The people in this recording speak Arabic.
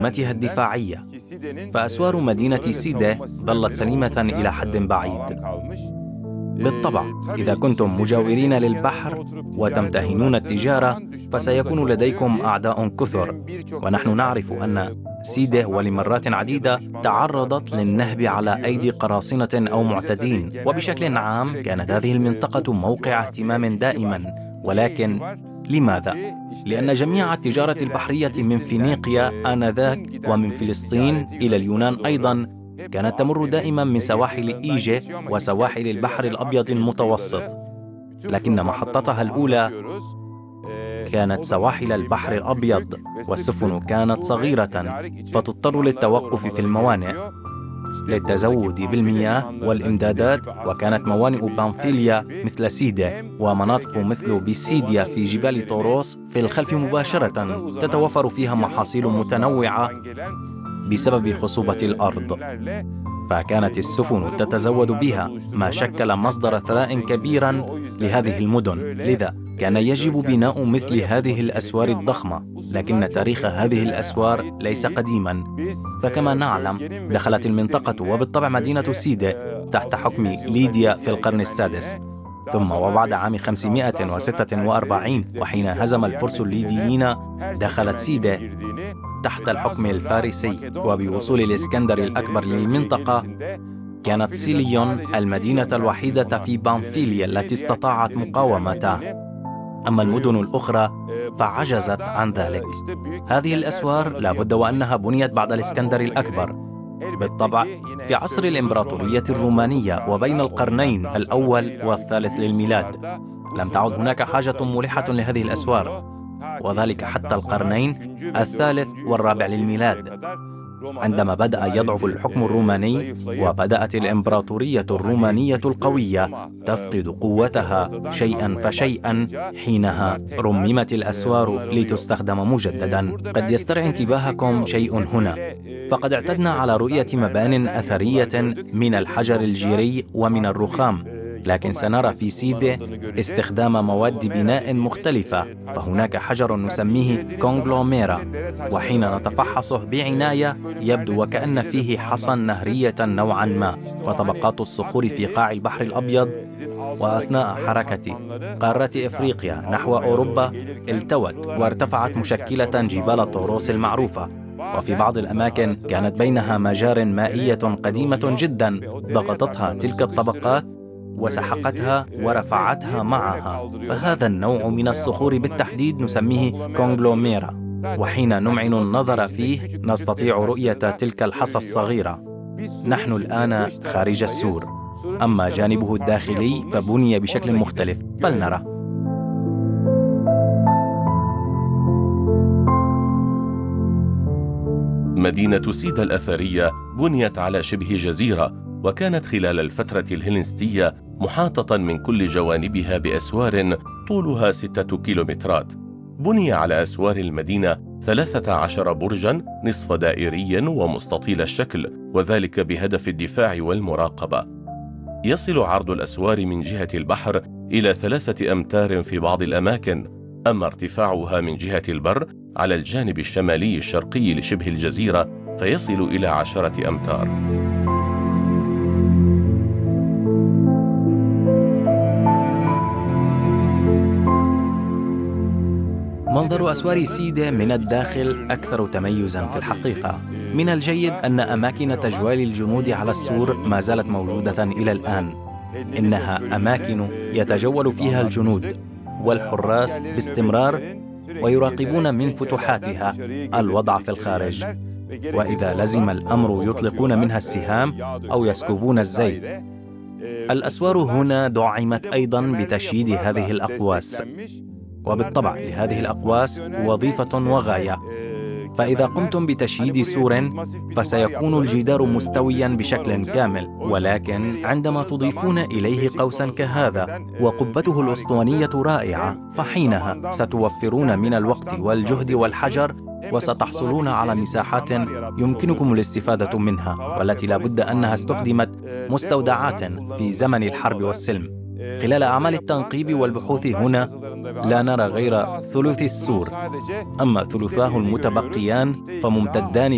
متها الدفاعية، فأسوار مدينة سيدة ظلت سليمة إلى حد بعيد. بالطبع، إذا كنتم مجاورين للبحر وتمتهنون التجارة فسيكون لديكم أعداء كثر، ونحن نعرف أن سيدة ولمرات عديدة تعرضت للنهب على أيدي قراصنة أو معتدين، وبشكل عام كانت هذه المنطقة موقع اهتمام دائما. ولكن لماذا؟ لأن جميع التجارة البحرية من فينيقيا آنذاك ومن فلسطين إلى اليونان أيضا كانت تمر دائما من سواحل إيجه وسواحل البحر الأبيض المتوسط، لكن محطتها الأولى كانت سواحل البحر الأبيض، والسفن كانت صغيرة فتضطر للتوقف في الموانئ للتزود بالمياه والإمدادات، وكانت موانئ بامفيليا مثل سيدة ومناطق مثل بيسيديا في جبال طوروس في الخلف مباشرة تتوفر فيها محاصيل متنوعة بسبب خصوبة الأرض، فكانت السفن تتزود بها، ما شكل مصدر ثراء كبيرا لهذه المدن. لذا كان يجب بناء مثل هذه الأسوار الضخمة، لكن تاريخ هذه الأسوار ليس قديما، فكما نعلم دخلت المنطقة وبالطبع مدينة سيدة تحت حكم ليديا في القرن السادس، ثم وبعد عام 546 وحين هزم الفرس الليديين دخلت سيدة تحت الحكم الفارسي، وبوصول الإسكندر الأكبر للمنطقة كانت سيليون المدينة الوحيدة في بامفيليا التي استطاعت مقاومته، أما المدن الأخرى فعجزت عن ذلك. هذه الأسوار لا بد وأنها بنيت بعد الإسكندر الأكبر، بالطبع في عصر الإمبراطورية الرومانية وبين القرنين الأول والثالث للميلاد. لم تعد هناك حاجة ملحة لهذه الأسوار، وذلك حتى القرنين الثالث والرابع للميلاد، عندما بدأ يضعف الحكم الروماني وبدأت الإمبراطورية الرومانية القوية تفقد قوتها شيئا فشيئا. حينها رممت الأسوار لتستخدم مجددا. قد يسترعي انتباهكم شيء هنا، فقد اعتدنا على رؤية مبان أثرية من الحجر الجيري ومن الرخام، لكن سنرى في سيدة استخدام مواد بناء مختلفة، فهناك حجر نسميه كونغلوميرا، وحين نتفحصه بعناية يبدو وكأن فيه حصى نهرية نوعا ما، فطبقات الصخور في قاع البحر الأبيض وأثناء حركة قارة إفريقيا نحو أوروبا التوت وارتفعت مشكلة جبال طوروس المعروفة، وفي بعض الأماكن كانت بينها مجار مائية قديمة جدا ضغطتها تلك الطبقات وسحقتها ورفعتها معها، فهذا النوع من الصخور بالتحديد نسميه كونغلوميرا، وحين نمعن النظر فيه نستطيع رؤية تلك الحصى الصغيرة. نحن الآن خارج السور، أما جانبه الداخلي فبني بشكل مختلف، فلنرى. مدينة سيدة الأثرية بنيت على شبه جزيرة، وكانت خلال الفترة الهلينستية محاطة من كل جوانبها بأسوار طولها 6 كيلومترات. بني على أسوار المدينة 13 برجاً نصف دائري ومستطيل الشكل، وذلك بهدف الدفاع والمراقبة. يصل عرض الأسوار من جهة البحر إلى 3 أمتار في بعض الأماكن، أما ارتفاعها من جهة البر على الجانب الشمالي الشرقي لشبه الجزيرة فيصل إلى 10 أمتار. منظر أسوار سيدة من الداخل أكثر تميزاً في الحقيقة. من الجيد أن أماكن تجوال الجنود على السور ما زالت موجودة إلى الآن. إنها أماكن يتجول فيها الجنود والحراس باستمرار ويراقبون من فتحاتها الوضع في الخارج، وإذا لزم الأمر يطلقون منها السهام أو يسكبون الزيت. الأسوار هنا دعمت أيضاً بتشييد هذه الأقواس، وبالطبع لهذه الأقواس وظيفة وغاية، فإذا قمتم بتشييد سور فسيكون الجدار مستويا بشكل كامل، ولكن عندما تضيفون إليه قوسا كهذا وقبته الأسطوانية رائعة فحينها ستوفرون من الوقت والجهد والحجر، وستحصلون على مساحات يمكنكم الاستفادة منها، والتي لا بد أنها استخدمت مستودعات في زمن الحرب والسلم. خلال أعمال التنقيب والبحوث هنا لا نرى غير ثلث السور، أما ثلثاه المتبقيان فممتدان